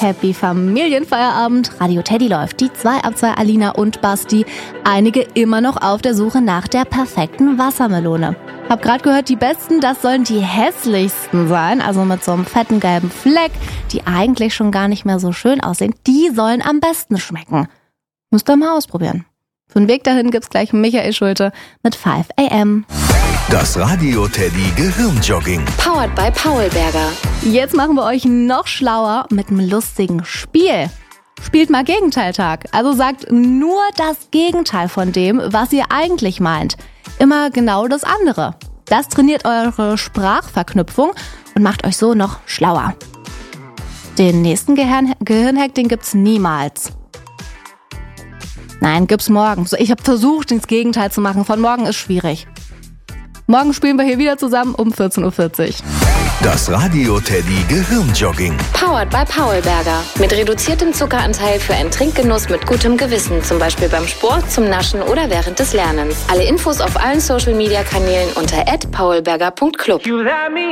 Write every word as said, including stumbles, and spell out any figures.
Happy Familienfeierabend. Radio Teddy läuft. Die zwei ab zwei Alina und Basti. Einige immer noch auf der Suche nach der perfekten Wassermelone. Hab grad gehört, die besten, das sollen die hässlichsten sein. Also mit so einem fetten gelben Fleck, die eigentlich schon gar nicht mehr so schön aussehen. Die sollen am besten schmecken. Müsst ihr mal ausprobieren. Für den Weg dahin gibt's gleich Michael Schulte mit fünf a m. Das Radio Teddy Gehirnjogging. Powered by Paulberger. Jetzt machen wir euch noch schlauer mit einem lustigen Spiel. Spielt mal Gegenteiltag. Also sagt nur das Gegenteil von dem, was ihr eigentlich meint. Immer genau das andere. Das trainiert eure Sprachverknüpfung und macht euch so noch schlauer. Den nächsten Gehirn- Gehirnhack, den gibt's niemals. Nein, gibt's morgen. Ich habe versucht, das Gegenteil zu machen. Von morgen ist schwierig. Morgen spielen wir hier wieder zusammen um vierzehn Uhr vierzig. Das Radio Teddy Gehirnjogging. Powered by Paulberger. Mit reduziertem Zuckeranteil für einen Trinkgenuss mit gutem Gewissen. Zum Beispiel beim Sport, zum Naschen oder während des Lernens. Alle Infos auf allen Social Media Kanälen unter at paulberger punkt club.